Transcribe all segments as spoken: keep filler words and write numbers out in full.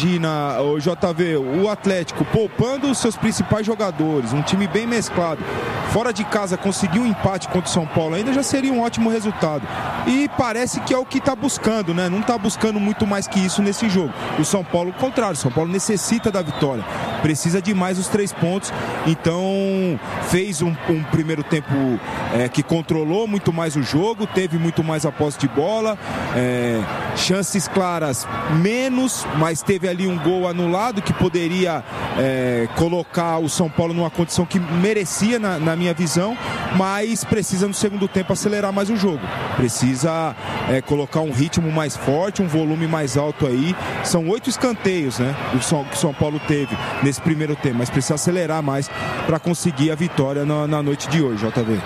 imagina, o J V, o Atlético poupando os seus principais jogadores, um time bem mesclado, fora de casa conseguir um empate contra o São Paulo ainda já seria um ótimo resultado. E parece que é o que está buscando, né? Não está buscando muito mais que isso nesse jogo. O São Paulo, ao contrário, o São Paulo necessita da vitória, precisa de mais os três pontos, então fez um, um primeiro tempo é, que controlou muito mais o jogo, teve muito mais a posse de bola, é, chances claras menos, mas teve ali um gol anulado que poderia é, colocar o São Paulo numa condição que merecia na, na minha visão, mas precisa no segundo tempo acelerar mais o jogo, precisa é, colocar um ritmo mais forte, um volume mais alto aí. São oito escanteios, né, que o São Paulo teve nesse primeiro tempo, mas precisa acelerar mais para conseguir a vitória na, na noite de hoje, J V.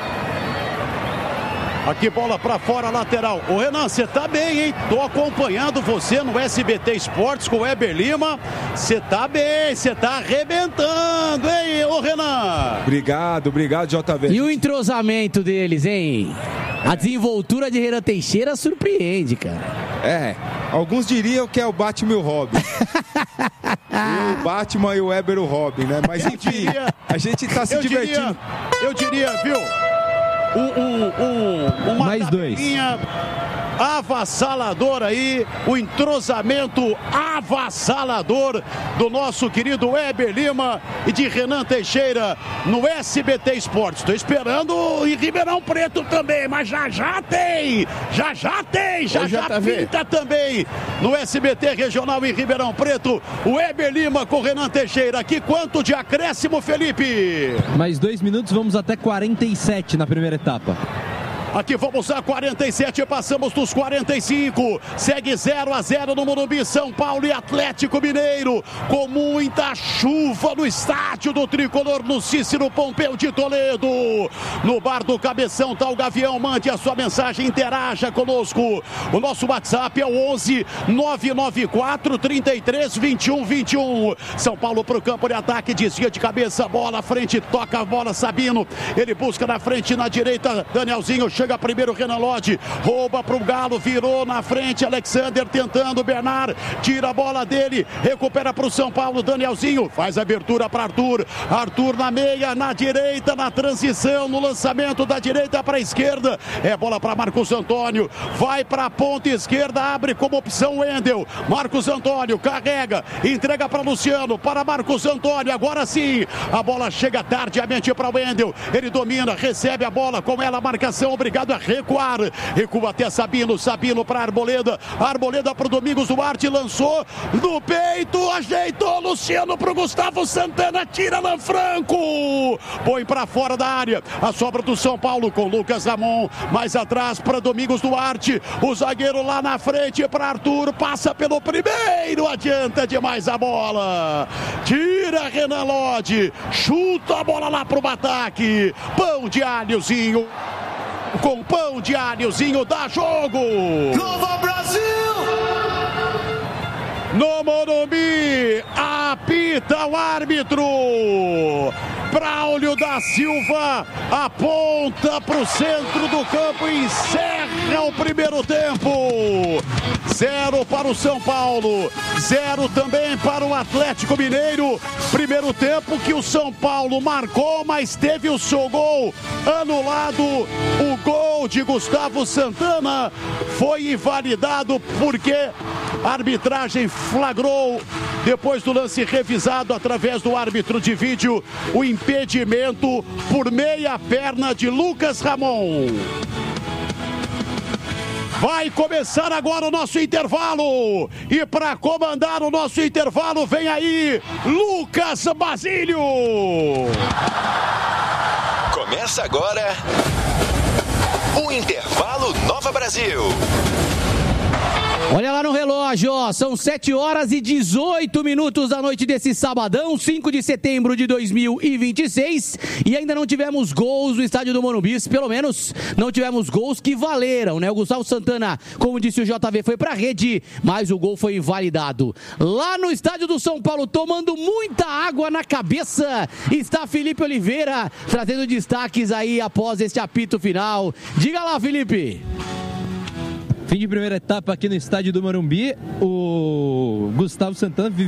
Aqui bola pra fora, lateral. Ô Renan, você tá bem, hein? Tô acompanhando você no S B T Esportes com o Weber Lima. Você tá bem, você tá arrebentando, hein, ô Renan? Obrigado, obrigado, J V. E o entrosamento deles, hein? A desenvoltura de Renan Teixeira surpreende, cara. É, alguns diriam que é o Batman e o Robin. O Batman e o Weber o Robin, né? Mas enfim, diria, a gente tá se eu divertindo. Diria, eu diria, viu? Um, um, um, uma Mais dois. Avassalador aí, o entrosamento avassalador do nosso querido Weber Lima e de Renan Teixeira no S B T Esportes. Estou esperando em Ribeirão Preto também, mas já já tem, já já tem, já já pinta também no S B T Regional em Ribeirão Preto, o Weber Lima com Renan Teixeira. Aqui quanto de acréscimo, Felipe? Mais dois minutos, vamos até quarenta e sete na primeira etapa. Aqui vamos a quarenta e sete, passamos dos quarenta e cinco, segue zero a zero no Morumbi, São Paulo e Atlético Mineiro, com muita chuva no estádio do Tricolor, no Cícero Pompeu de Toledo. No bar do Cabeção tá o Gavião, mande a sua mensagem, interaja conosco. O nosso WhatsApp é o onze nove nove quatro, trinta e três, vinte e um, vinte e um. São Paulo pro campo de ataque, desvia de cabeça, bola à frente, toca a bola, Sabino, ele busca na frente, na direita, Danielzinho, chega primeiro Renan Lodge, rouba pro Galo, virou na frente, Alexander tentando, Bernard, tira a bola dele, recupera pro São Paulo, Danielzinho, faz abertura para Arthur, Arthur na meia, na direita, na transição, no lançamento da direita para a esquerda, é bola para Marcos Antônio, vai para a ponta esquerda, abre como opção Wendel, Marcos Antônio, carrega, entrega para Luciano, para Marcos Antônio, agora sim, a bola chega tardiamente para Wendel, ele domina, recebe a bola, com ela a marcação, obrigado a recuar, recua até Sabino, Sabino para Arboleda, Arboleda para o Domingos Duarte, lançou no peito, ajeitou Luciano para o Gustavo Santana, tira Lanfranco, põe para fora da área, a sobra do São Paulo com Lucas Ramon, mais atrás para Domingos Duarte, o zagueiro lá na frente para Arthur, passa pelo primeiro, adianta demais a bola, tira Renan Lodge, chuta a bola lá pro ataque, pão de alhozinho, com pão de alhozinho, dá jogo! Nova Brasil! No Morumbi, apita o árbitro! Braulio da Silva aponta para o centro do campo e encerra o primeiro tempo. Zero para o São Paulo, zero também para o Atlético Mineiro. Primeiro tempo que o São Paulo marcou, mas teve o seu gol anulado. O gol de Gustavo Santana foi invalidado porque a arbitragem flagrou, depois do lance revisado através do árbitro de vídeo, o impedimento por meia perna de Lucas Ramon. Vai começar agora o nosso intervalo. E para comandar o nosso intervalo, vem aí Lucas Basílio. Começa agora o Intervalo Nova Brasil. Olha lá no relógio, ó, são sete horas e dezoito minutos da noite desse sabadão, cinco de setembro de dois mil e vinte e seis, e ainda não tivemos gols no estádio do Morumbi, pelo menos não tivemos gols que valeram, né? O Gustavo Santana, como disse o J V, foi pra rede, mas o gol foi invalidado. Lá no estádio do São Paulo, tomando muita água na cabeça, está Felipe Oliveira, trazendo destaques aí após este apito final. Diga lá, Felipe. Fim de primeira etapa aqui no estádio do Morumbi, o Gustavo Santana